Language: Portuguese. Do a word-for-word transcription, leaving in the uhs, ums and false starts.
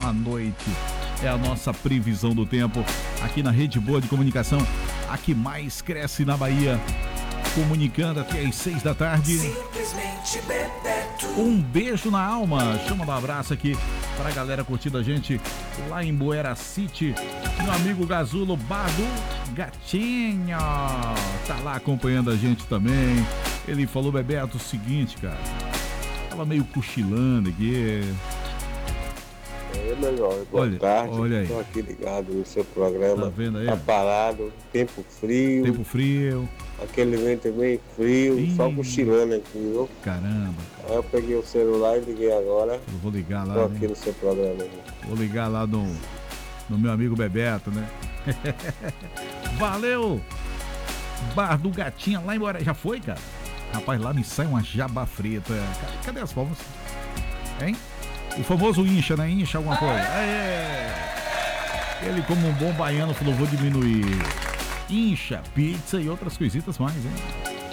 à noite. É a nossa previsão do tempo aqui na Rede Boa de Comunicação, a que mais cresce na Bahia. Comunicando até às seis da tarde. Simplesmente Bebeto. Um beijo na alma. Chama um abraço aqui para a galera curtindo a gente lá em Boera City. Meu amigo Gazulo Bardo Gatinho tá lá acompanhando a gente também. Ele falou, Bebeto, o seguinte, cara. Tava meio cochilando aqui. É melhor, boa olha, tarde. Olha aí. Estou aqui ligado no seu programa. Tá vendo aí? Tá parado, tempo frio. Tempo frio. Aquele vento bem frio, Ih, só cochilando aqui, viu? Caramba. Aí eu peguei o celular e liguei agora. Eu vou ligar lá. Estou né? aqui no seu programa. Né? Vou ligar lá no, no meu amigo Bebeto, né? Valeu! Bar do Gatinho lá embora. Já foi, cara? Rapaz, lá me sai uma jaba frita. Cadê as palmas? Hein? O famoso incha, né? Incha alguma coisa. Aê! Ele, como um bom baiano, falou, vou diminuir. Incha, pizza e outras coisitas mais, hein?